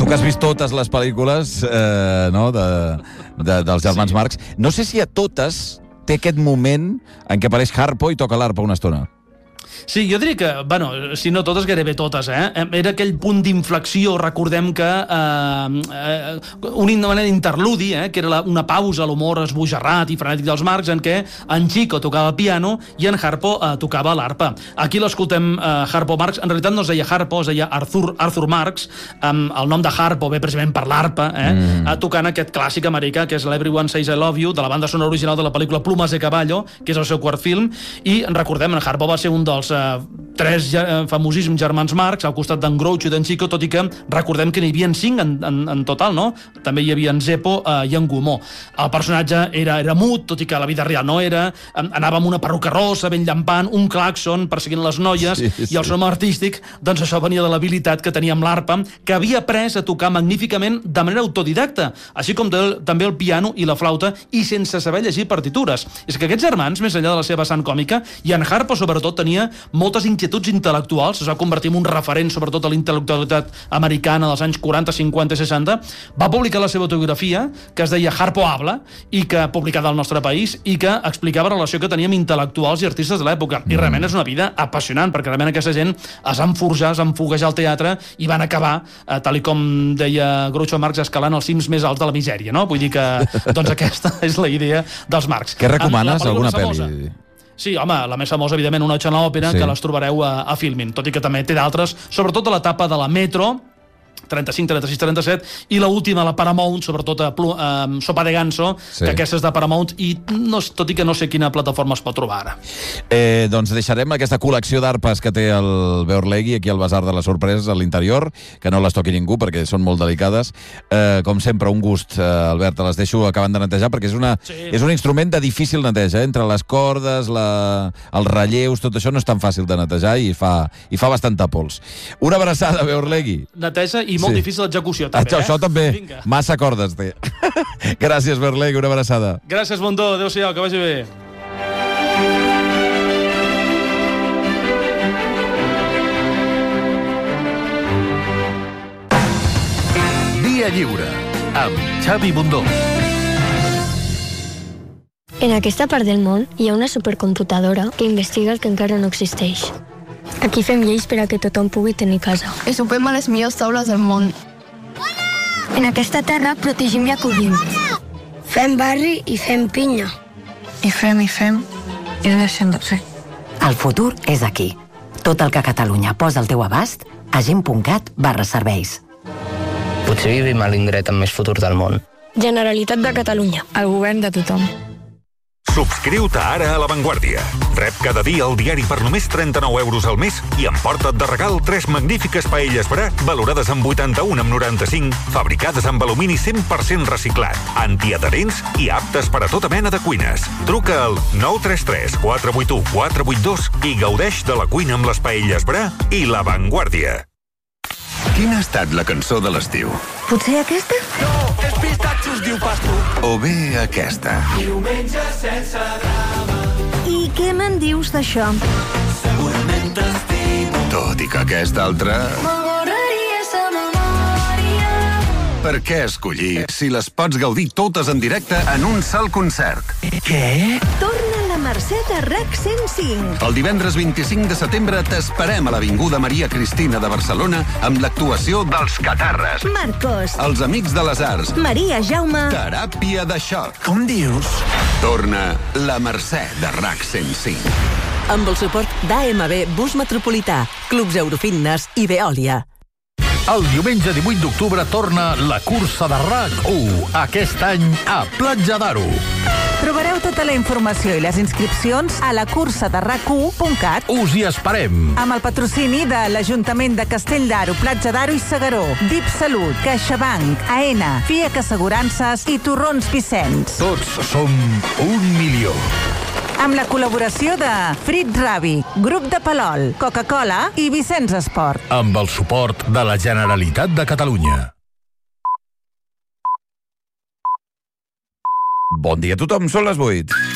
Tu que has vist totes les pel·lícules dels germans Marx, no sé si a totes té aquest moment en què apareix Harpo i toca l'arpa una estona. Sí, jo diria que, bueno, si no totes, gairebé totes, Era aquell punt d'inflexió, recordem que un interludi, que era una pausa a l'humor esbojarrat i frenètic dels Marx, en què en Chico tocava el piano i en Harpo tocava l'arpa. Aquí l'escoltem Harpo Marx, en realitat no es deia Harpo, es deia Arthur Marx, el nom de Harpo ve precisament per l'arpa, tocant aquest clàssic americà, que és l'Everyone Says I Love You, de la banda sonora original de la pel·lícula Plumas de Caballo, que és el seu quart film, i recordem, en Harpo va ser un dels tres famosíssims germans Marx al costat d'en Groucho i d'en Chico, tot i que recordem que n'hi havia 5 en total, no? També hi havia en Zeppo i en Gumó. El personatge era mut, tot i que a la vida real no era, anava amb una perruca rossa ben llampant, un claxon perseguint les noies, i el seu nom artístic, doncs això venia de l'habilitat que tenia amb l'arpa, que havia après a tocar magníficament de manera autodidacta, així com també el piano i la flauta, i sense saber llegir partitures. És que aquests germans, més enllà de la seva vessant còmica, i en Harpo sobretot tenia moltes inquietuds intel·lectuals, es va convertir en un referent sobretot a la intel·lectualitat americana dels anys 40, 50 i 60, va publicar la seva autobiografia, que es deia Harpo Habla, i que publicada al nostre país, i que explicava la relació que teníem intel·lectuals i artistes de l'època. I realment és una vida apassionant, perquè realment aquesta gent es van forjar, es van foguejar al teatre i van acabar, tal com deia Groucho Marx, escalant els cims més alts de la misèria, no? Vull dir que, doncs, aquesta és la idea dels Marx. Què recomanes? Alguna pel·li? Sí, home, la més famosa, evidentment, Una noche en l'òpera, que les trobareu a Filmin, tot i que també té d'altres, sobretot a l'etapa de la Metro, 35, 36, 37, i l'última, la Paramount, sobretot a Sopa de Ganso, que aquesta és de Paramount, i tot i que no sé quina plataforma es pot trobar ara. Doncs deixarem aquesta col·lecció d'arpes que té el Beorlegui aquí al Basar de les Sorpreses a l'interior, que no les toqui ningú perquè són molt delicades. Com sempre, un gust, Albert, te les deixo acabant de netejar, perquè és un instrument de difícil neteja, entre les cordes, els relleus, tot això no és tan fàcil de netejar i fa bastanta pols. Una abraçada, Beorlegui. Neteja i molt difícil l'execució, també. Això també. Massa cordes té. Gràcies, Beorlegui, una abraçada. Gràcies, Montó. Adéu-siau, que vagi bé. Via Lliure, amb Xavi Bundó. En aquesta part del món hi ha una supercomputadora que investiga el que encara no existeix. Aquí fem lleis per a que tothom pugui tenir casa. I sopem a les millors taules del món. En aquesta terra protegim i acollim. Fem barri i fem pinya. I fem, i deixem de fer. El futur és aquí. Tot el que Catalunya posa al teu abast a gent.cat/serveis. Potser vivim a l'indret amb més futur del món. Generalitat de Catalunya. El govern de tothom. Subscriu-te ara a La Vanguardia. Rep cada dia el diari per només 39 euros al mes i emporta't de regal 3 magnífiques paelles Bra valorades en 81,95, fabricades amb alumini 100% reciclat, antiadherents i aptes per a tota mena de cuines. Truca al 933 481 482 i gaudeix de la cuina amb les paelles Bra i La Vanguardia. Quina ha estat la cançó de l'estiu? Potser aquesta? No, és pistatxos, diu Pasto. O bé aquesta? Diumenge sense drama. I què me'n dius d'això? Segurament t'estimo. Tot i que aquesta altra... M'avorraria sa memòria. Per què escollir si les pots gaudir totes en directe en un sol concert? Què? Torna la Mercè de RAC 105. El divendres 25 de setembre t'esperem a l'Avinguda Maria Cristina de Barcelona amb l'actuació dels Catarres, Marcos, els Amics de les Arts, Maria Jaume, Teràpia de xoc. Com dius? Torna la Mercè de RAC 105. Amb el suport d'AMB Bus Metropolità, Clubs Eurofitness i Veolia. El diumenge 18 d'octubre torna la cursa de RAC1, aquest any a Platja d'Aro. Trobareu tota la informació i les inscripcions a la cursa de RAC1.cat. Us hi esperem. Amb el patrocini de l'Ajuntament de Castell d'Aro, Platja d'Aro i Segaró, DIP Salut, CaixaBank, AENA, FIAC Assegurances i Torrons Vicenç. Tots som 1 milió. Amb la col·laboració de Frit Rabi, Grup de Palol, Coca-Cola i Vicenç Esport. Amb el suport de la Generalitat de Catalunya. Bon dia a tothom, són les 8.